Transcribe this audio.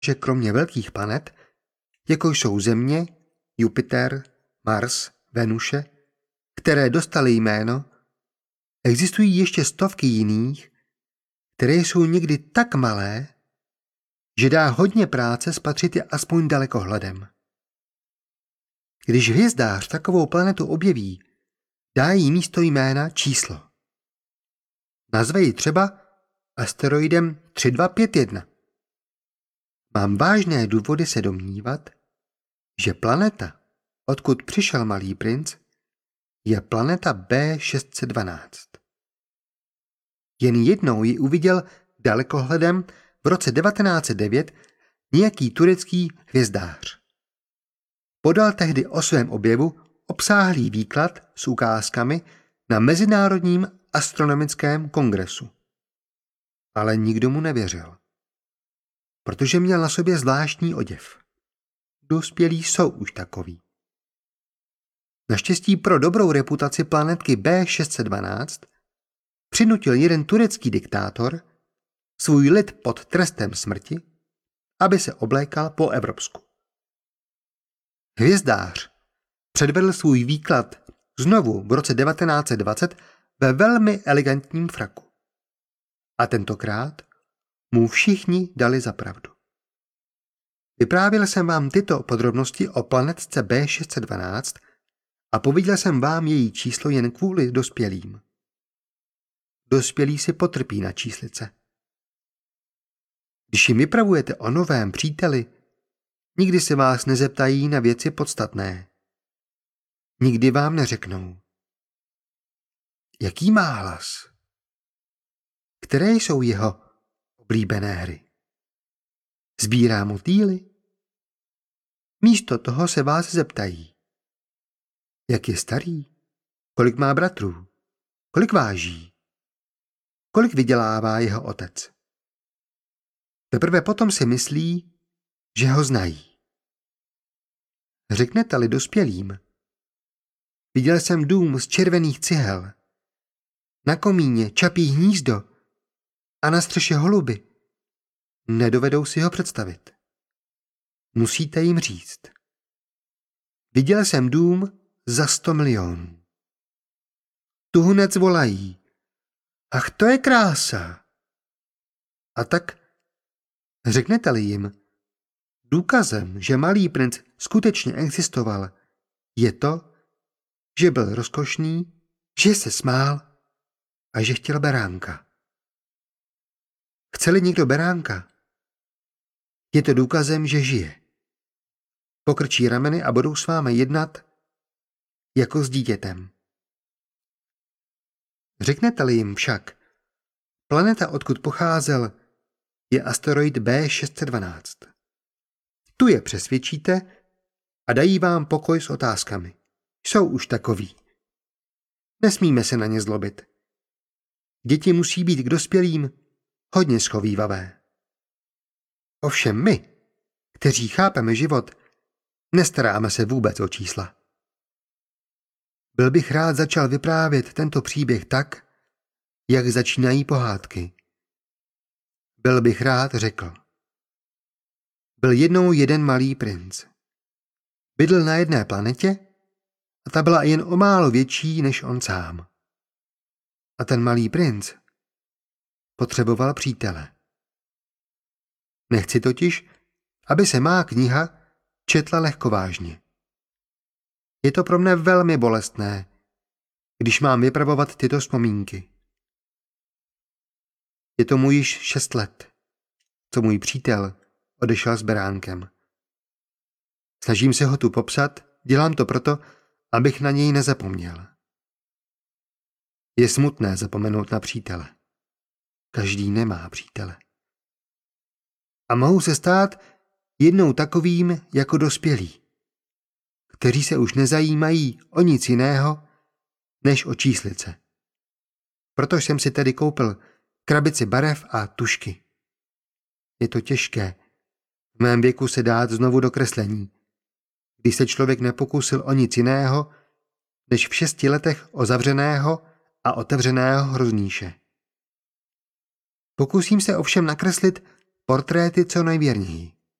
že kromě velkých planet, jako jsou Země, Jupiter, Mars, Venuše, které dostaly jméno, existují ještě stovky jiných, které jsou někdy tak malé, že dá hodně práce spatřit je aspoň dalekohledem. Když hvězdář takovou planetu objeví, dá jí místo jména číslo. Nazve ji třeba asteroidem 3251. Mám vážné důvody se domnívat, že planeta, odkud přišel Malý princ, je planeta B612. Jen jednou ji uviděl dalekohledem v roce 1909 nějaký turecký hvězdář. Podal tehdy o svém objevu obsáhlý výklad s ukázkami na Mezinárodním astronomickém kongresu. Ale nikdo mu nevěřil, protože měl na sobě zvláštní oděv. Dospělí jsou už takoví. Naštěstí pro dobrou reputaci planetky B612 přinutil jeden turecký diktátor svůj lid pod trestem smrti, aby se oblékal po evropsku. Hvězdář předvedl svůj výklad znovu v roce 1920 ve velmi elegantním fraku. A tentokrát mu všichni dali za pravdu. Vyprávěl jsem vám tyto podrobnosti o planetce B612 a pověděl jsem vám její číslo jen kvůli dospělým. Dospělí si potrpí na číslice. Když jim vypravujete o novém příteli, nikdy se vás nezeptají na věci podstatné. Nikdy vám neřeknou. Jaký má hlas? Které jsou jeho oblíbené hry? Sbírá motýly? Místo toho se vás zeptají. Jak je starý? Kolik má bratrů? Kolik váží? Kolik vydělává jeho otec? Teprve potom si myslí, že ho znají. Řeknete-li dospělým: viděl jsem dům z červených cihel, na komíně čapí hnízdo a na střeše holuby, nedovedou si ho představit. Musíte jim říct: viděl jsem dům za 100 milionů. Tu hned volají: ach, to je krása! A tak řeknete-li jim: důkazem, že Malý princ skutečně existoval, je to, že byl rozkošný, že se smál a že chtěl beránka. Chce-li někdo beránka, je to důkazem, že žije. Pokrčí rameny a budou s vámi jednat jako s dítětem. Řeknete-li jim však: planeta, odkud pocházel, je asteroid B612. Tu je přesvědčíte a dají vám pokoj s otázkami. Jsou už takoví. Nesmíme se na ně zlobit. Děti musí být k dospělým hodně schovývavé. Ovšem my, kteří chápeme život, nestaráme se vůbec o čísla. Byl bych rád začal vyprávět tento příběh tak, jak začínají pohádky. Byl bych rád řekl: byl jednou jeden malý princ. Bydl na jedné planetě a ta byla jen o málo větší než on sám. A ten malý princ potřeboval přítele. Nechci totiž, aby se má kniha četla lehkovážně. Je to pro mne velmi bolestné, když mám vypravovat tyto vzpomínky. Je tomu již 6 let, co můj přítel odešel s beránkem. Snažím se ho tu popsat, dělám to proto, abych na něj nezapomněl. Je smutné zapomenout na přítele. Každý nemá přítele. A mohu se stát jednou takovým jako dospělí, kteří se už nezajímají o nic jiného, než o číslice. Proto jsem si tedy koupil krabici barev a tušky. Je to těžké v mém věku se dát znovu do kreslení, když se člověk nepokusil o nic jiného, než v 6 letech o zavřeného a otevřeného hrozníše. Pokusím se ovšem nakreslit portréty co nejvěrněji.